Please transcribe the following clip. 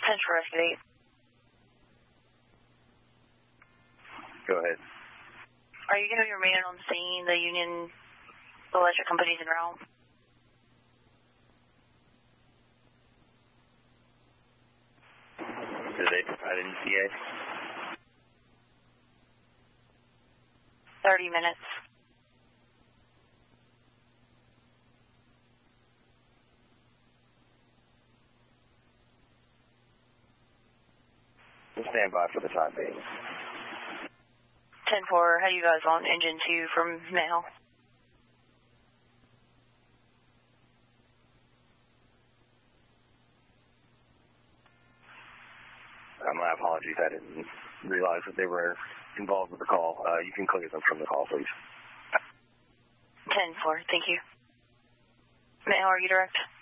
10 for escalate. Go ahead. Are you going to remain on scene? The Union Electric Company's en route. Did they provide an ETA? 30 minutes. We'll stand by for the time being. 10-4, how you guys on engine 2 from now? My apologies, I didn't realize that they were involved with the call. You can clear them from the call, please. 10-4, thank you. Now, are you direct?